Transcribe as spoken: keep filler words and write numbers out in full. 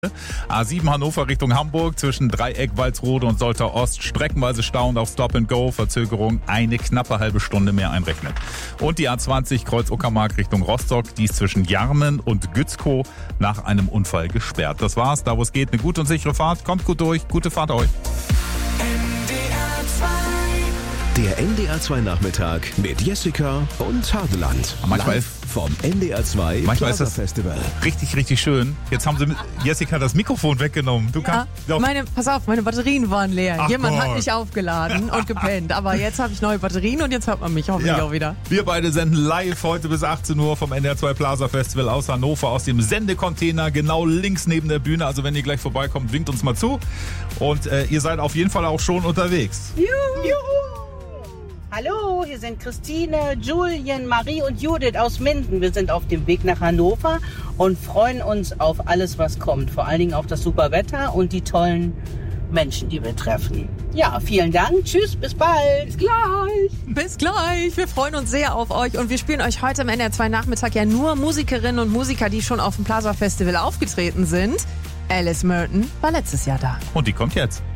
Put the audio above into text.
A sieben Hannover Richtung Hamburg zwischen Dreieck, Walsrode und Soltau Ost. Streckenweise Stau und auf Stop and Go. Verzögerung eine knappe halbe Stunde mehr einrechnet. Und die A zwanzig Kreuz Uckermark Richtung Rostock. Die ist zwischen Jarmen und Gützkow nach einem Unfall gesperrt. Das war's. Da wo es geht, eine gute und sichere Fahrt. Kommt gut durch. Gute Fahrt euch. Der N D R zwei Nachmittag mit Jessica und Hadeland. Manchmal Live vom N D R zwei Manchmal ist Plaza das Festival. richtig, richtig schön. Jetzt haben sie mit Jessica das Mikrofon weggenommen. Du Ja, kannst doch. meine, pass auf, meine Batterien waren leer. Ach Jemand Gott. hat mich aufgeladen und gepennt. Aber jetzt habe ich neue Batterien und jetzt hört man mich hoffentlich Ja. auch wieder. Wir beide senden live heute bis achtzehn Uhr vom N D R zwei Plaza Festival aus Hannover, aus dem Sendecontainer, genau links neben der Bühne. Also wenn ihr gleich vorbeikommt, winkt uns mal zu. Und äh, ihr seid auf jeden Fall auch schon unterwegs. Juhu. Hallo, hier sind Christine, Julien, Marie und Judith aus Minden. Wir sind auf dem Weg nach Hannover und freuen uns auf alles, was kommt. Vor allen Dingen auf das super Wetter und die tollen Menschen, die wir treffen. Ja, vielen Dank. Tschüss, bis bald. Bis gleich. Bis gleich. Wir freuen uns sehr auf euch und wir spielen euch heute im N D R zwei Nachmittag ja nur Musikerinnen und Musiker, die schon auf dem Plaza Festival aufgetreten sind. Alice Merton war letztes Jahr da. Und die kommt jetzt.